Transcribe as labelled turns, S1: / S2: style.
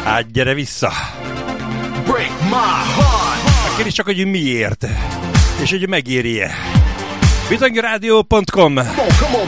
S1: Hát gyere vissza. Kérdés csak, hogy miért. És hogy megéri-e. Bizonyradio.com